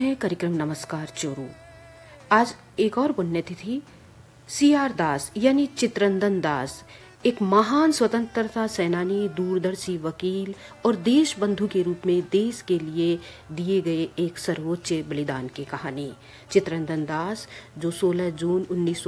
है कार्यक्रम नमस्कार चोरू। आज एक और पुण्यतिथि सीआर दास यानी चित्रंदन दास, एक महान स्वतंत्रता सेनानी, दूरदर्शी वकील और देश बंधु के रूप में देश के लिए दिए गए एक सर्वोच्च बलिदान की कहानी। चित्रंदन दास जो 16 जून 19